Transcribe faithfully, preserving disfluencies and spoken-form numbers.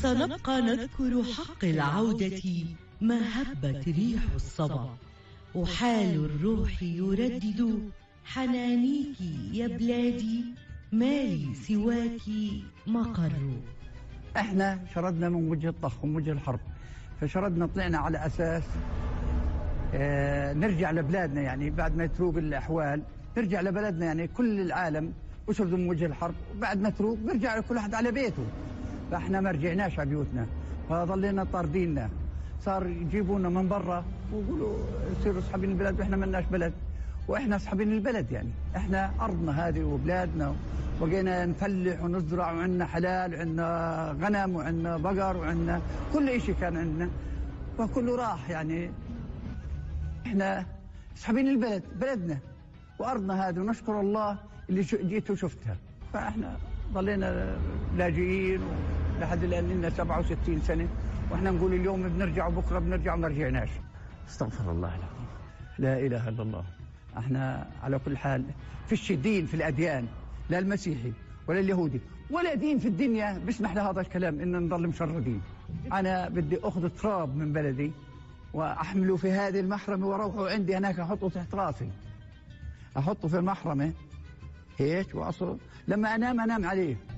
سنبقى نذكر حق العودة ما هبت ريح الصبا، وحال الروح يردد حنانيك يا بلادي، مالي سواك مقر. احنا شردنا من وجه الضخ ومن وجه الحرب، فشردنا طلعنا على اساس اه نرجع لبلادنا، يعني بعد ما تروق الاحوال نرجع لبلدنا. يعني كل العالم وشردوا من وجه الحرب، وبعد ما تروق نرجع كل واحد على بيته. فاحنا ما رجعناش على بيوتنا، فظلينا طارديننا، صار يجيبونا من برا ويقولوا يصيروا اصحابين البلد، واحنا ما لناش بلد، واحنا اصحابين البلد. يعني احنا ارضنا هذه وبلادنا، وبقينا نفلح ونزرع، وعندنا حلال، وعندنا غنم، وعندنا بقر، وعندنا كل شيء كان عندنا، فكله راح. يعني احنا اصحابين البلد، بلدنا وارضنا هذه، ونشكر الله اللي جيت وشفتها. فاحنا ضلينا لاجئين لحد الان، لنا سبعة وستين سنه، واحنا نقول اليوم بنرجع وبكره بنرجع وما رجعناش. استغفر الله العظيم، لا اله الا الله. احنا على كل حال فيش دين في الاديان، لا المسيحي ولا اليهودي ولا دين في الدنيا بيسمح لهذا الكلام ان نضل مشردين. انا بدي اخذ تراب من بلدي واحمله في هذه المحرمه واروحه عندي هناك، احطه تحت راسي، احطه في المحرمه هيك، واصل لما انام انام عليه.